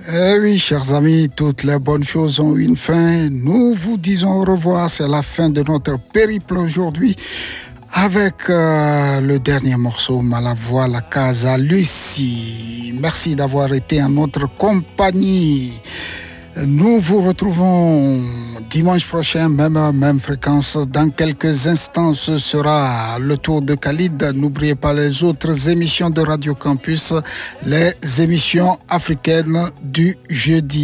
Eh oui, chers amis, toutes les bonnes choses ont une fin. Nous vous disons au revoir. C'est la fin de notre périple aujourd'hui avec le dernier morceau, Malavoie, la Casa Lucie. Merci d'avoir été en notre compagnie. Nous vous retrouvons dimanche prochain, même heure, même fréquence. Dans quelques instants, ce sera le tour de Khalid. N'oubliez pas les autres émissions de Radio Campus, les émissions africaines du jeudi.